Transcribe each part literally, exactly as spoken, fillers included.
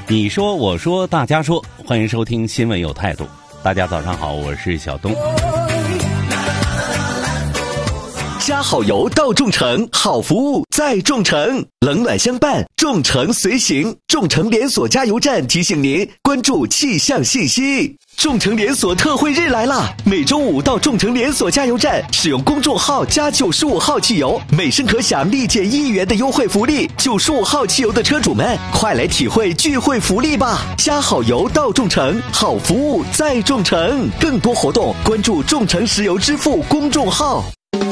你说我说大家说，欢迎收听新闻有态度。大家早上好，我是小东。 加好油到众诚，好服务在众诚，冷暖相伴，众诚随行。众诚连锁加油站提醒您关注气象信息。众诚连锁特惠日来啦！每周五到众诚连锁加油站，使用公众号加九十五号汽油，每升可享立减一元的优惠福利。九十五号汽油的车主们，快来体会聚会福利吧！加好油到众诚，好服务在众诚。更多活动关注众诚石油支付公众号。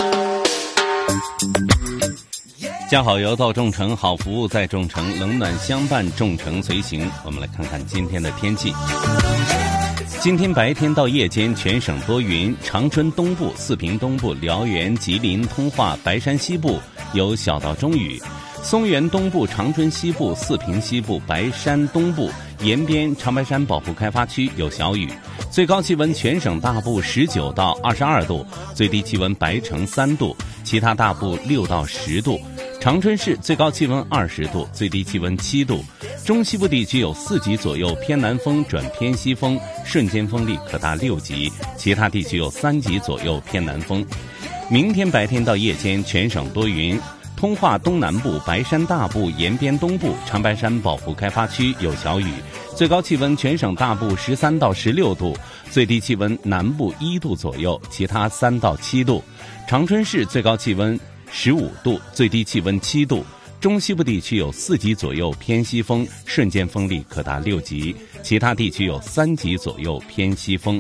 加好油到众诚，好服务在众诚，冷暖相伴，众诚随行。我们来看看今天的天气。今天白天到夜间全省多云，长春东部、四平东部、辽源、吉林、通化、白山西部有小到中雨，松原东部、长春西部、四平西部、白山东部、延边、长白山保护开发区有小雨。最高气温全省大部十九到二十二度，最低气温白城三度，其他大部六到十度。长春市最高气温二十度，最低气温七度。中西部地区有四级左右偏南风转偏西风，瞬间风力可达六级，其他地区有三级左右偏南风。明天白天到夜间全省多云，通化东南部、白山大部、延边东部、长白山保护开发区有小雨，最高气温全省大部十三到十六度，最低气温南部一度左右，其他三到七度。长春市最高气温十五度，最低气温七度。中西部地区有四级左右偏西风，瞬间风力可达六级，其他地区有三级左右偏西风。